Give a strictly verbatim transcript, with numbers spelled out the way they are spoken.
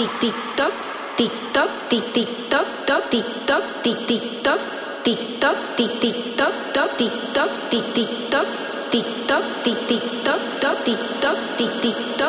tic tic toc, tic toc, tic tic toc, toc tic toc, tic tic toc, tic toc, tic tic toc, toc tic toc, tic tic toc, tic toc, tic tic toc, toc tic toc, tic tic toc.